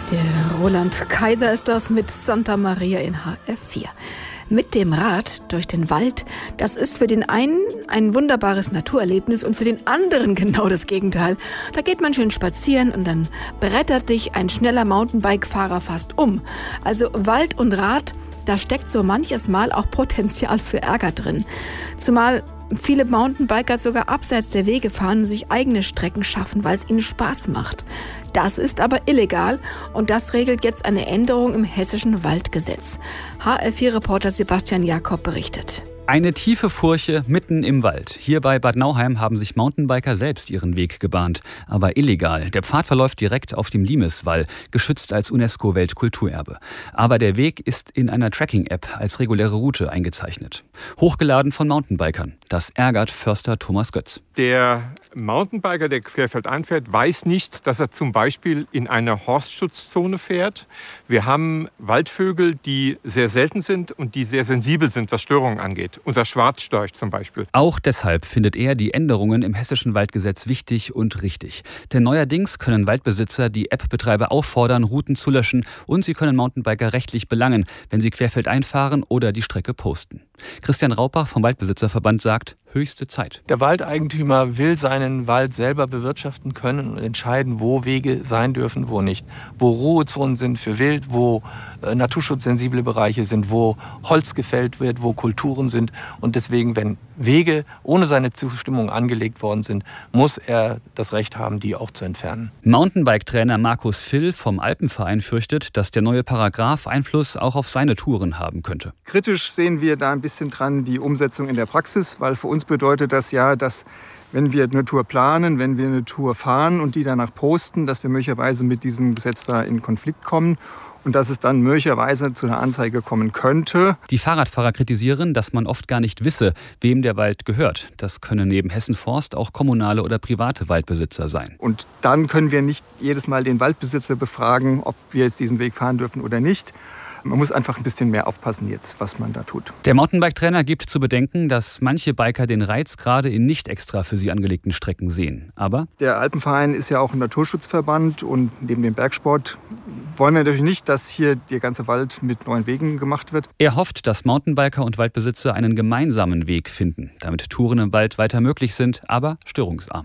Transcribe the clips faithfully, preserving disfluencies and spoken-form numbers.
Der Roland Kaiser ist das mit Santa Maria in H R vier. Mit dem Rad durch den Wald, das ist für den einen ein wunderbares Naturerlebnis und für den anderen genau das Gegenteil. Da geht man schön spazieren und dann brettert dich ein schneller Mountainbike-Fahrer fast um. Also Wald und Rad, da steckt so manches Mal auch Potenzial für Ärger drin. Zumal viele Mountainbiker sogar abseits der Wege fahren und sich eigene Strecken schaffen, weil es ihnen Spaß macht. Das ist aber illegal und das regelt jetzt eine Änderung im hessischen Waldgesetz. H R vier Reporter Sebastian Jakob berichtet. Eine tiefe Furche mitten im Wald. Hier bei Bad Nauheim haben sich Mountainbiker selbst ihren Weg gebahnt. Aber illegal. Der Pfad verläuft direkt auf dem Limeswall, geschützt als UNESCO-Weltkulturerbe. Aber der Weg ist in einer Tracking-App als reguläre Route eingezeichnet. Hochgeladen von Mountainbikern. Das ärgert Förster Thomas Götz. Der Mountainbiker, der querfeldein fährt, weiß nicht, dass er zum Beispiel in einer Horstschutzzone fährt. Wir haben Waldvögel, die sehr selten sind und die sehr sensibel sind, was Störungen angeht. Unser Schwarzstorch zum Beispiel. Auch deshalb findet er die Änderungen im hessischen Waldgesetz wichtig und richtig. Denn neuerdings können Waldbesitzer die App-Betreiber auffordern, Routen zu löschen und sie können Mountainbiker rechtlich belangen, wenn sie querfeldein fahren oder die Strecke posten. Christian Raupach vom Waldbesitzerverband sagt, höchste Zeit. Der Waldeigentümer will seinen Wald selber bewirtschaften können und entscheiden, wo Wege sein dürfen, wo nicht. Wo Ruhezonen sind für Wild, wo äh, naturschutzsensible Bereiche sind, wo Holz gefällt wird, wo Kulturen sind. Und deswegen, wenn Wege ohne seine Zustimmung angelegt worden sind, muss er das Recht haben, die auch zu entfernen. Mountainbike-Trainer Markus Vill vom Alpenverein fürchtet, dass der neue Paragraph Einfluss auch auf seine Touren haben könnte. Kritisch sehen wir da ein bisschen dran die Umsetzung in der Praxis, weil für uns bedeutet das ja, dass wenn wir eine Tour planen, wenn wir eine Tour fahren und die danach posten, dass wir möglicherweise mit diesem Gesetz da in Konflikt kommen und dass es dann möglicherweise zu einer Anzeige kommen könnte. Die Fahrradfahrer kritisieren, dass man oft gar nicht wisse, wem der Wald gehört. Das können neben Hessen Forst auch kommunale oder private Waldbesitzer sein. Und dann können wir nicht jedes Mal den Waldbesitzer befragen, ob wir jetzt diesen Weg fahren dürfen oder nicht. Man muss einfach ein bisschen mehr aufpassen jetzt, was man da tut. Der Mountainbike-Trainer gibt zu bedenken, dass manche Biker den Reiz gerade in nicht extra für sie angelegten Strecken sehen. Aber der Alpenverein ist ja auch ein Naturschutzverband und neben dem Bergsport wollen wir natürlich nicht, dass hier der ganze Wald mit neuen Wegen gemacht wird. Er hofft, dass Mountainbiker und Waldbesitzer einen gemeinsamen Weg finden, damit Touren im Wald weiter möglich sind, aber störungsarm.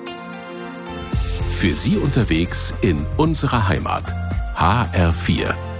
Für Sie unterwegs in unserer Heimat. H R vier.